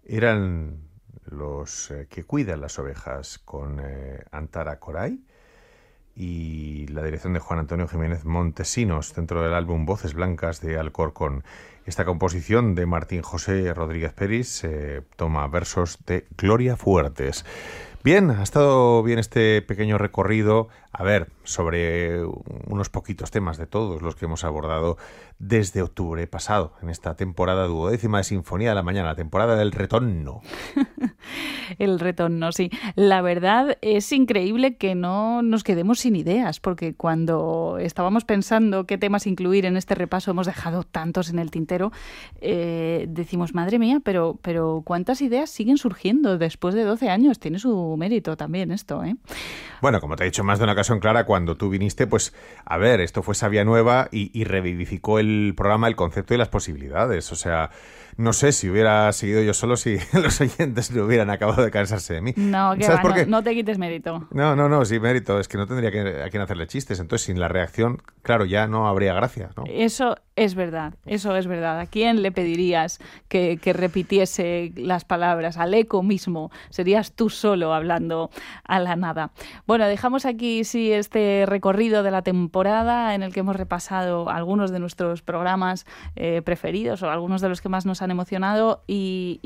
eran los que cuidan las ovejas con Antara Coray y la dirección de Juan Antonio Jiménez Montesinos dentro del álbum Voces Blancas de Alcorcón. Esta composición de Martín José Rodríguez Peris toma versos de Gloria Fuertes. Bien, ha estado bien este pequeño recorrido, a ver, sobre unos poquitos temas de todos los que hemos abordado desde octubre pasado, en esta temporada 12ª de Sinfonía de la Mañana, la temporada del retorno. El retorno, sí. La verdad es increíble que no nos quedemos sin ideas, porque cuando estábamos pensando qué temas incluir en este repaso, hemos dejado tantos en el tintero, decimos, madre mía, pero ¿cuántas ideas siguen surgiendo después de 12 años? Tiene su mérito también esto, ¿eh? Bueno, como te he dicho más de una ocasión, Clara, cuando tú viniste, pues, a ver, esto fue Savia Nueva y revivificó el programa, el concepto y las posibilidades. O sea, no sé si hubiera seguido yo solo si los oyentes no hubieran acabado de cansarse de mí. No, que ¿Sabes va, por qué? no te quites mérito. No, sí, mérito. Es que no tendría a quién hacerle chistes. Entonces, sin la reacción, claro, ya no habría gracia, ¿no? Eso es verdad, eso es verdad. ¿A quién le pedirías que repitiese las palabras? Al eco mismo. Serías tú solo hablando a la nada. Bueno, dejamos aquí sí este recorrido de la temporada en el que hemos repasado algunos de nuestros programas preferidos o algunos de los que más nos han emocionado y